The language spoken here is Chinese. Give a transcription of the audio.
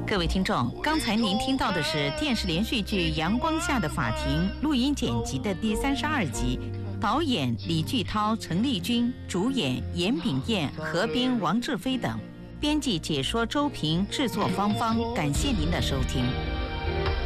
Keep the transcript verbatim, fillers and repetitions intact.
各位听众，刚才您听到的是电视连续剧《阳光下的法庭》录音剪辑的第三十二集，导演李巨涛、陈丽君，主演严炳彦、何冰、王志飞等，编辑解说周平，制作芳芳。感谢您的收听。